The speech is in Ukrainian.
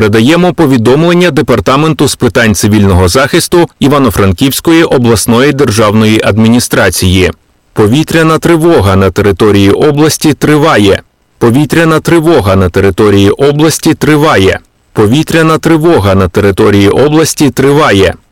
передаємо повідомлення Департаменту з питань цивільного захисту Івано-Франківської обласної державної адміністрації. Повітряна тривога на території області триває. Повітряна тривога на території області триває. Повітряна тривога на території області триває.